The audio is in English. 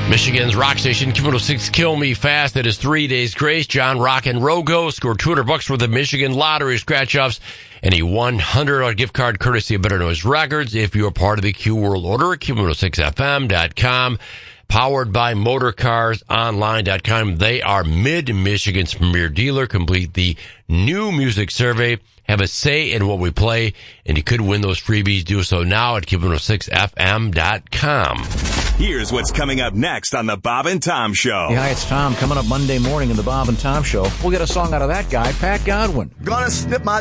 Michigan's rock station, Q106 Kill Me Fast. That is 3 Days Grace. John Rock and Rogo scored $200 for the Michigan Lottery scratch-offs and a $100 gift card courtesy of Better Noise Records. If you're part of the Q World Order, Q106FM.com. Powered by MotorCarsOnline.com. They are Mid-Michigan's premier dealer. Complete the new music survey. Have a say in what we play, and you could win those freebies. Do so now at Q106FM.com. Here's what's coming up next on the Bob and Tom Show. Yeah, hi, it's Tom. Coming up Monday morning in the Bob and Tom Show, we'll get a song out of that guy, Pat Godwin. Gonna snip my